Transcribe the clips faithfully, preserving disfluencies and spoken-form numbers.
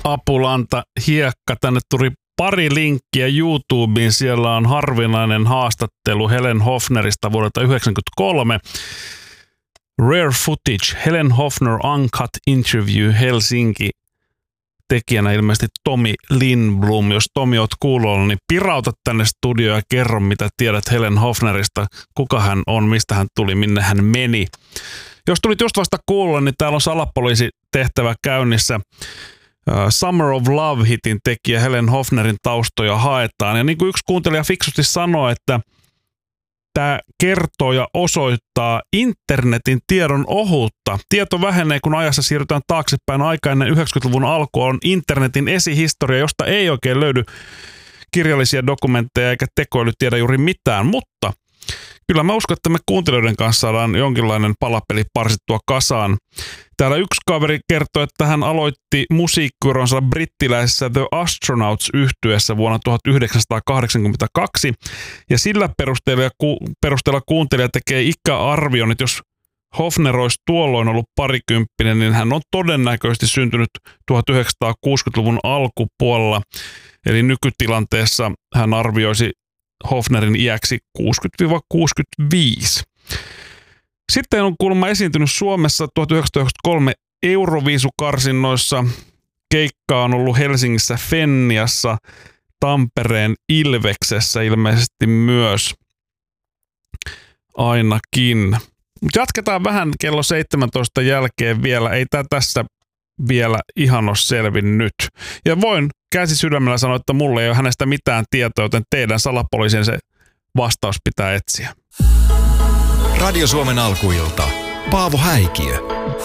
Apulanta hiekka. Tänne tuli pari linkkiä YouTubeen. Siellä on harvinainen haastattelu Helen Hofnerista vuodelta yhdeksänkymmentäkolme. Rare footage, Helen Hofner Uncut Interview Helsinki. Tekijänä ilmeisesti Tomi Lindblom. Jos Tomi oot kuulolla, niin pirauta tänne studioon ja kerro, mitä tiedät Helen Hofnerista, kuka hän on, mistä hän tuli, minne hän meni. Jos tulit just vasta kuulla, niin täällä on salapoliisitehtävä käynnissä. Summer of Love-hitin tekijä Helen Hofnerin taustoja haetaan. Ja niin kuin yksi kuuntelija fiksusti sanoi, että tämä kertoo ja osoittaa internetin tiedon ohuutta. Tieto vähenee, kun ajassa siirrytään taaksepäin. Aika ennen yhdeksänkymmentäluvun alkua on internetin esihistoria, josta ei oikein löydy kirjallisia dokumentteja eikä tekoilu tiedä juuri mitään. Mutta kyllä mä uskon, että me kuuntelijoiden kanssa saadaan jonkinlainen palapeli parsittua kasaan. Täällä yksi kaveri kertoi, että hän aloitti musiikkiuronsa brittiläisessä The Astronauts-yhtyeessä vuonna tuhatyhdeksänsataakahdeksankymmentäkaksi. Ja sillä perusteella, ku, perusteella kuuntelija tekee ikäarvion, että jos Hofner olisi tuolloin ollut parikymppinen, niin hän on todennäköisesti syntynyt tuhatyhdeksänsataakuusikymmentäluvun alkupuolella. Eli nykytilanteessa hän arvioisi Hofnerin iäksi kuusikymmentä kuusikymmentäviisi. Sitten on kuulemma esiintynyt Suomessa tuhatyhdeksänsataayhdeksänkymmentäkolme Euroviisukarsinnoissa. Keikka on ollut Helsingissä Fenniassa, Tampereen Ilveksessä ilmeisesti myös ainakin. Mutta jatketaan vähän kello seitsemäntoista jälkeen vielä. Ei tämä tässä vielä ihan ole selvinnyt. Ja voin käsi sydämellä sanoa, että mulla ei ole hänestä mitään tietoa, joten teidän salapoliisin se vastaus pitää etsiä. Radio Suomen alkuilta. Paavo Häikiö.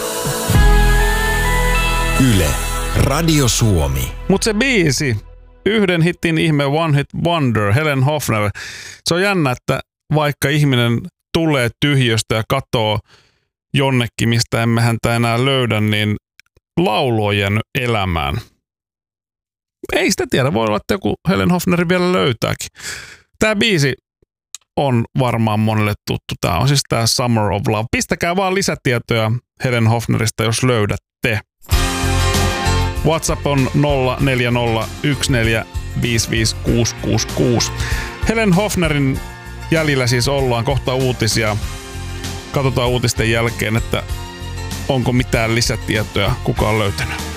Yle. Radio Suomi. Mut se biisi, yhden hitin ihme One Hit Wonder, Helen Hofner. Se on jännä, että vaikka ihminen tulee tyhjöstä ja katoo jonnekin, mistä emme häntä enää löydä, niin laulu on jäänyt elämään. Ei sitä tiedä, voi olla, että joku Helen Hofner vielä löytääkin. Tämä biisi on varmaan monelle tuttu. Tämä on siis tämä Summer of Love. Pistäkää vaan lisätietoja Helen Hofnerista, jos löydätte. WhatsApp on nolla neljä nolla yksi neljä viisi viisi kuusi kuusi kuusi. Helen Hofnerin jäljellä siis ollaan, kohta uutisia. Katsotaan uutisten jälkeen, että onko mitään lisätietoja, kuka on löytänyt.